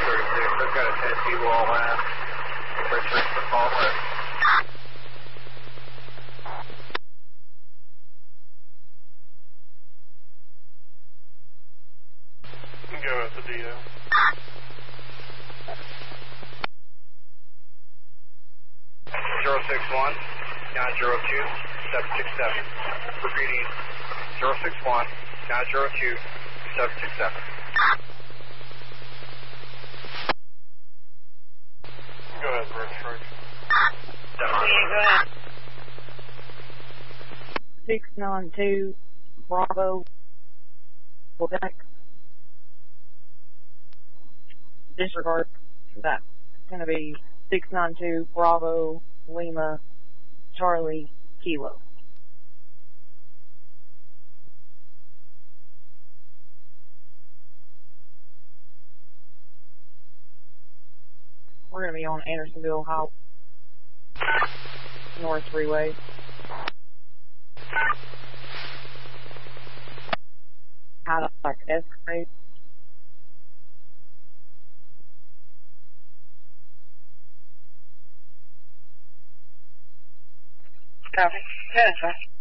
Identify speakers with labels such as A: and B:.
A: I've got a Tennessee wall left. Return to the call list.
B: Go with the DO.
A: Zero 61 902 767. Repeating 061 902 767.
B: Go ahead, registration.
C: Go ahead.
D: 692 Bravo Quebec. Disregard that. It's going to be 692 Bravo Lima Charlie Kilo. We're going to be on Andersonville Highway, North Freeway. Out of like S-grade.
C: Copy.